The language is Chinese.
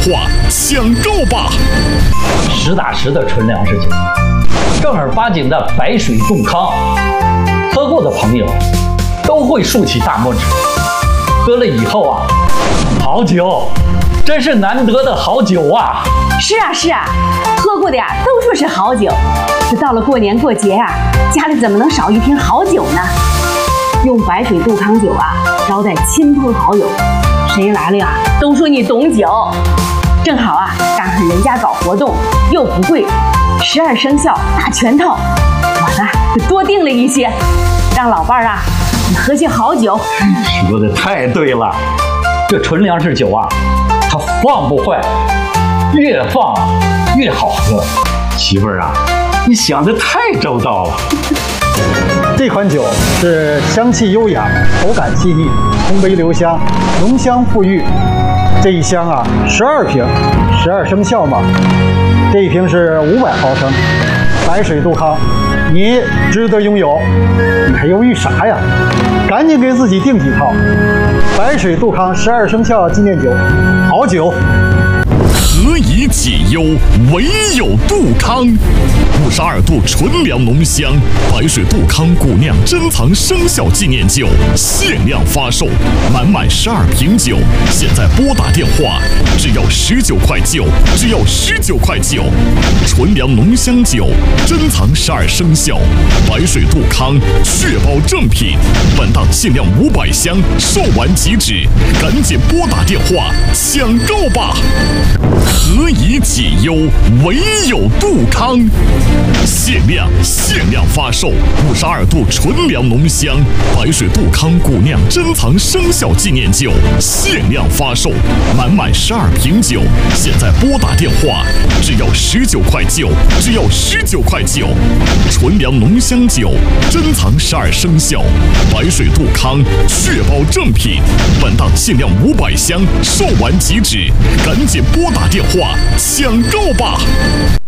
话抢购吧！ 实打实的纯粮食酒，正儿八经的白水杜康，喝过的朋友都会竖起大拇指。喝了以后啊，好酒，真是难得的好酒啊！ 是啊，喝过的呀都说是好酒。这到了过年过节呀，家里怎么能少一瓶好酒呢？用白水杜康酒啊，招待亲朋好友，谁来了呀都说你懂酒。正好啊，赶上人家搞活动，又不贵，12生肖大全套，我呢就多订了一些，让老伴儿啊你喝些好酒。 说的太对了，这纯粮食酒啊，它放不坏，越放越好喝。媳妇儿啊，你想的太周到了。 这款酒是香气优雅，口感细腻，通杯留香，浓香馥郁。这一箱啊，12瓶，12生肖嘛。这一瓶是500毫升，白水杜康，你值得拥有。你还犹豫啥呀？赶紧给自己订几套。白水杜康12生肖纪念酒，好酒。 何以解忧，唯有杜康。52度纯粮浓香白水杜康古酿珍藏生肖纪念酒限量发售，满12瓶酒，现在拨打电话，只要19块9，只要19块9。纯粮浓香酒，珍藏12生肖，白水杜康，确保正品。本档限量500箱，售完即止，赶紧拨打电话抢购吧！何以解忧，唯有杜康。限量发售52度纯粮浓香白水杜康古酿珍藏生肖纪念酒限量发售，满12瓶酒，现在拨打电话，只要19块9，只要19块9。纯粮浓香酒，珍藏12生肖，白水杜康，确保正品。本档限量500箱，售完即止，赶紧拨打电话抢购吧！